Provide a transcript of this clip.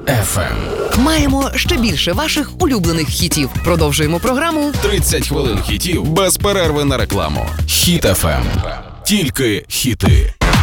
FM. Маємо ще більше ваших улюблених хітів. Продовжуємо програму 30 хвилин хітів без перерви на рекламу. Хіт FM. Тільки хіти.